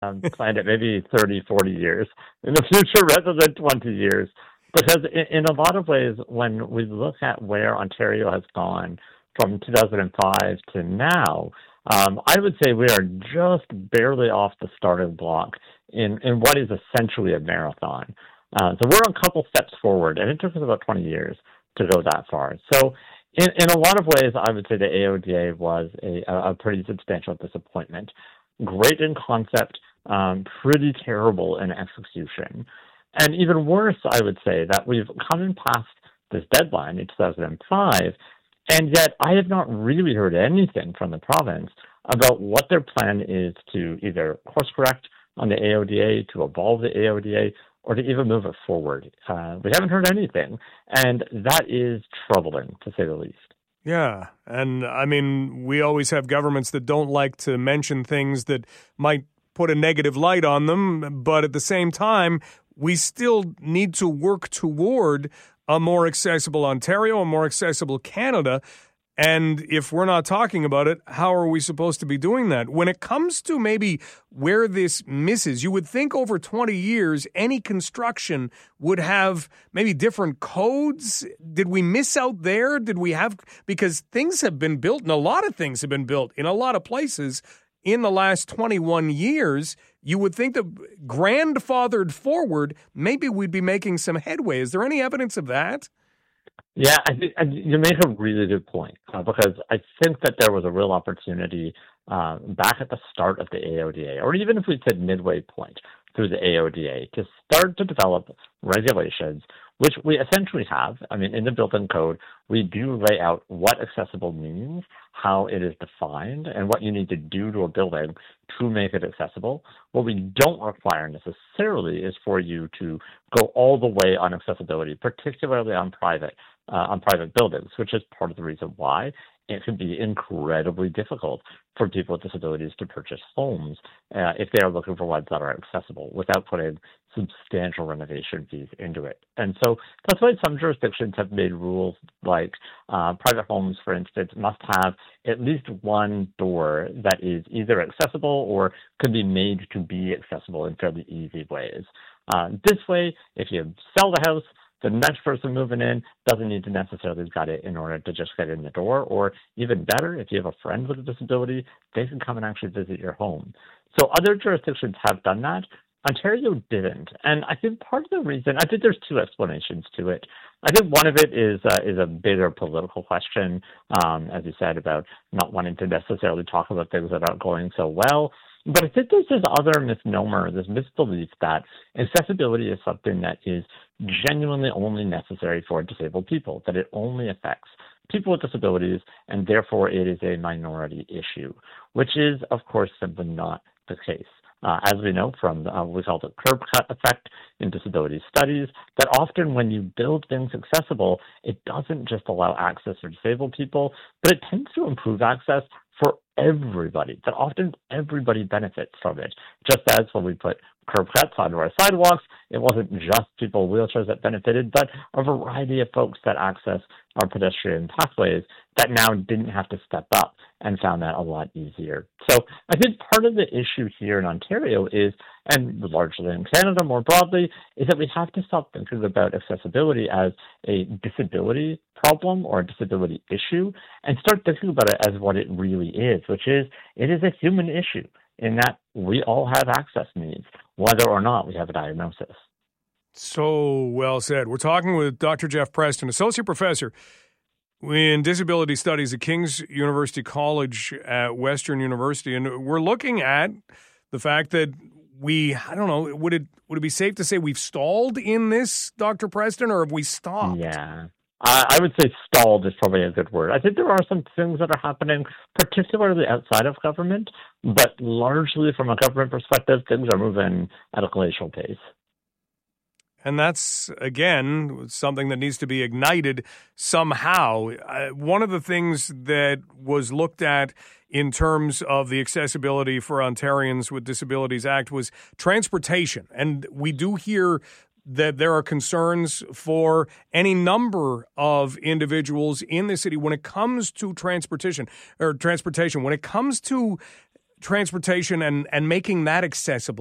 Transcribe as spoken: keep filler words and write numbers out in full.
um, planned it maybe thirty, forty years in the future rather than twenty years. Because in, in a lot of ways, when we look at where Ontario has gone from two thousand five to now, um, I would say we are just barely off the starting block in, in what is essentially a marathon. Uh, so we're a couple steps forward, and it took us about twenty years to go that far. So in, in a lot of ways, I would say the A O D A was a, a pretty substantial disappointment. Great in concept, um, pretty terrible in execution. And even worse, I would say that we've come past this deadline in two thousand five, and yet I have not really heard anything from the province about what their plan is to either course correct on the A O D A, to evolve the A O D A, or to even move it forward. Uh, we haven't heard anything, and that is troubling, to say the least. Yeah, and I mean, we always have governments that don't like to mention things that might put a negative light on them, but at the same time, we still need to work toward a more accessible Ontario, a more accessible Canada. And if we're not talking about it, how are we supposed to be doing that? When it comes to maybe where this misses, you would think over twenty years, any construction would have maybe different codes. Did we miss out there? Did we have, because things have been built, and a lot of things have been built in a lot of places in the last twenty-one years. You would think that grandfathered forward, maybe we'd be making some headway. Is there any evidence of that? Yeah, I think you make a really good point, uh, because I think that there was a real opportunity uh, back at the start of the A O D A, or even if we said midway point through the A O D A, to start to develop regulations, which we essentially have. I mean, in the built-in code, we do lay out what accessible means, how it is defined, and what you need to do to a building to make it accessible. What we don't require necessarily is for you to go all the way on accessibility, particularly on private uh, on private buildings, which is part of the reason why it can be incredibly difficult for people with disabilities to purchase homes uh, if they are looking for ones that are accessible without putting substantial renovation fees into it. And so that's why some jurisdictions have made rules like uh, private homes, for instance, must have at least one door that is either accessible or could be made to be accessible in fairly easy ways. Uh, this way, if you sell the house, the next person moving in doesn't need to necessarily gut it in order to just get in the door. Or even better, if you have a friend with a disability, they can come and actually visit your home. So other jurisdictions have done that. Ontario didn't. And I think part of the reason, I think there's two explanations to it. I think one of it is uh, is a bigger political question, um, as you said, about not wanting to necessarily talk about things that aren't going so well. But I think there's this other misnomer, this misbelief that accessibility is something that is genuinely only necessary for disabled people, that it only affects people with disabilities, and therefore it is a minority issue, which is, of course, simply not the case. Uh, as we know from uh, what we call the curb cut effect in disability studies, that often when you build things accessible, it doesn't just allow access for disabled people, but it tends to improve access for everybody, that often everybody benefits from it. Just as when we put curb cuts onto our sidewalks, it wasn't just people with wheelchairs that benefited, but a variety of folks that access our pedestrian pathways that now didn't have to step up and found that a lot easier. So I think part of the issue here in Ontario is, and largely in Canada more broadly, is that we have to stop thinking about accessibility as a disability problem or a disability issue and start thinking about it as what it really is, which is it is a human issue in that we all have access needs, whether or not we have a diagnosis. So well said. We're talking with Doctor Jeff Preston, Associate Professor in Disability Studies at King's University College at Western University. And we're looking at the fact that we, I don't know, would it would it be safe to say we've stalled in this, Doctor Preston, or have we stopped? Yeah. I would say stalled is probably a good word. I think there are some things that are happening, particularly outside of government, but largely from a government perspective, things are moving at a glacial pace. And that's, again, something that needs to be ignited somehow. Uh, one of the things that was looked at in terms of the Accessibility for Ontarians with Disabilities Act was transportation. And we do hear that there are concerns for any number of individuals in the city when it comes to transportation or transportation, when it comes to transportation and, and making that accessible.